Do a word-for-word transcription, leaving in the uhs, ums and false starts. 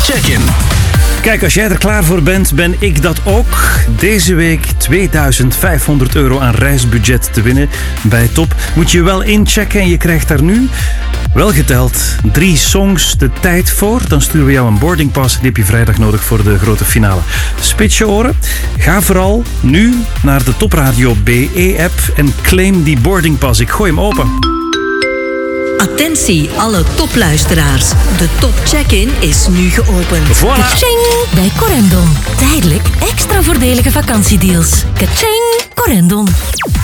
Check-in. Kijk, als jij er klaar voor bent, ben ik dat ook. Deze week tweeduizend vijfhonderd euro aan reisbudget te winnen bij Top. Moet je wel inchecken en je krijgt daar nu, wel geteld, drie songs de tijd voor. Dan sturen we jou een boardingpass. Die heb je vrijdag nodig voor de grote finale. Spits je oren. Ga vooral nu naar de Top Radio B E-app en claim die boardingpass. Ik gooi hem open. Attentie, alle topluisteraars. De Top Check-in is nu geopend. Voilà. Kaching! Bij Corendon. Tijdelijk extra voordelige vakantiedeals. Kaching! Corendon.